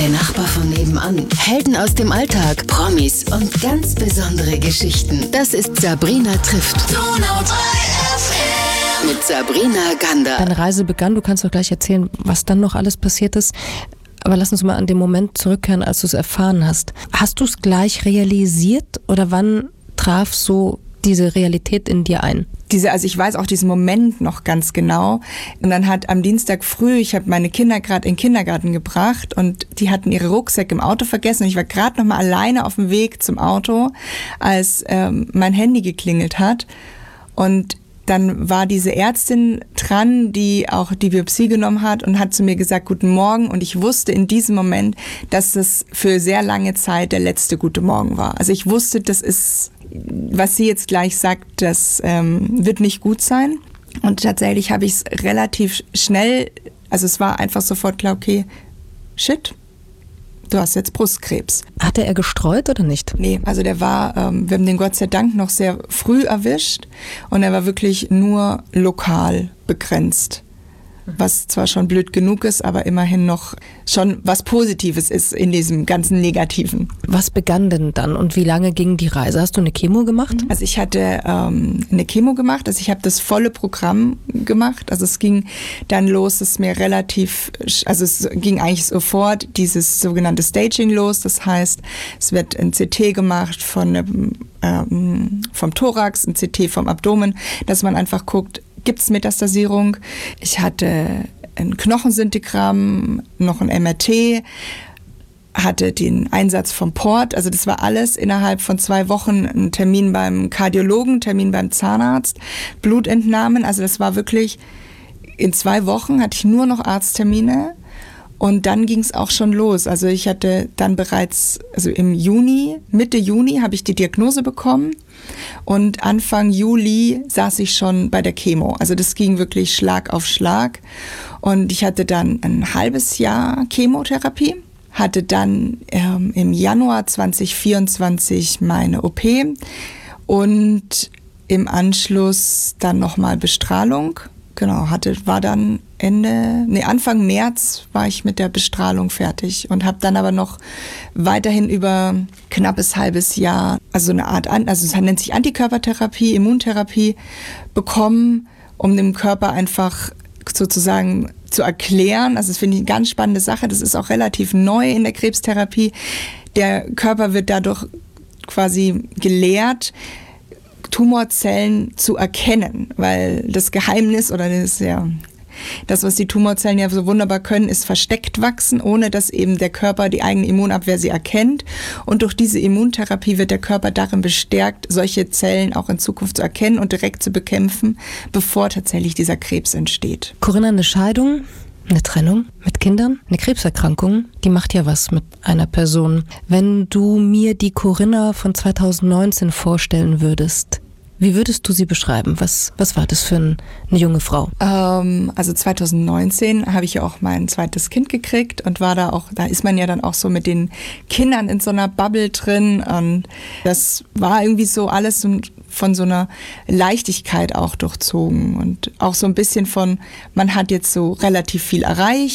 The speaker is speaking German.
Der Nachbar von nebenan. Helden aus dem Alltag. Promis und ganz besondere Geschichten. Das ist Sabrina trifft. Mit Sabrina Gander. Deine Reise begann, du kannst doch gleich erzählen, was dann noch alles passiert ist. Aber lass uns mal an den Moment zurückkehren, als du es erfahren hast. Hast du es gleich realisiert oder wann traf so diese Realität in dir ein? Also ich weiß auch diesen Moment noch ganz genau. Und dann hat am Dienstag früh, ich habe meine Kinder gerade in den Kindergarten gebracht und die hatten ihre Rucksäcke im Auto vergessen. Und ich war gerade noch mal alleine auf dem Weg zum Auto, als mein Handy geklingelt hat. Und dann war diese Ärztin dran, die auch die Biopsie genommen hat und hat zu mir gesagt, guten Morgen. Und ich wusste in diesem Moment, dass das für sehr lange Zeit der letzte gute Morgen war. Also ich wusste, das ist, was sie jetzt gleich sagt, das wird nicht gut sein. Und tatsächlich habe ich es relativ schnell, also es war einfach sofort klar, okay, shit, du hast jetzt Brustkrebs. Hatte er gestreut oder nicht? Nee, also der war, wir haben den Gott sei Dank noch sehr früh erwischt und er war wirklich nur lokal begrenzt. Was zwar schon blöd genug ist, aber immerhin noch schon was Positives ist in diesem ganzen Negativen. Was begann denn dann und wie lange ging die Reise? Hast du eine Chemo gemacht? Also ich hatte eine Chemo gemacht, also ich habe das volle Programm gemacht. Also es ging dann los, es ging eigentlich sofort dieses sogenannte Staging los. Das heißt, es wird ein CT gemacht vom Thorax, ein CT vom Abdomen, dass man einfach guckt, gibt es Metastasierung? Ich hatte ein Knochensyntogramm, noch ein MRT, hatte den Einsatz vom Port. Also das war alles innerhalb von 2 Wochen ein Termin beim Kardiologen, Termin beim Zahnarzt, Blutentnahmen. Also das war wirklich, in 2 Wochen hatte ich nur noch Arzttermine. Und dann ging es auch schon los. Also ich hatte dann bereits, also Mitte Juni habe ich die Diagnose bekommen und Anfang Juli saß ich schon bei der Chemo. Also das ging wirklich Schlag auf Schlag. Und ich hatte dann ein halbes Jahr Chemotherapie, hatte dann im Januar 2024 meine OP und im Anschluss dann nochmal Bestrahlung. Genau, war dann Anfang März war ich mit der Bestrahlung fertig und habe dann aber noch weiterhin über knappes halbes Jahr, also eine Art, also es nennt sich Antikörpertherapie, Immuntherapie bekommen, um dem Körper einfach sozusagen zu erklären. Also das finde ich eine ganz spannende Sache. Das ist auch relativ neu in der Krebstherapie. Der Körper wird dadurch quasi gelehrt, Tumorzellen zu erkennen, weil das Geheimnis oder das, was die Tumorzellen ja so wunderbar können, ist versteckt wachsen, ohne dass eben der Körper die eigene Immunabwehr sie erkennt. Und durch diese Immuntherapie wird der Körper darin bestärkt, solche Zellen auch in Zukunft zu erkennen und direkt zu bekämpfen, bevor tatsächlich dieser Krebs entsteht. Corinna, eine Scheidung, eine Trennung mit Kindern, eine Krebserkrankung, die macht ja was mit einer Person. Wenn du mir die Corinna von 2019 vorstellen würdest, wie würdest du sie beschreiben? Was war das für eine junge Frau? Also 2019 habe ich ja auch mein zweites Kind gekriegt und war da ist man ja dann auch so mit den Kindern in so einer Bubble drin und das war irgendwie so alles von so einer Leichtigkeit auch durchzogen und auch so ein bisschen von, man hat jetzt so relativ viel erreicht.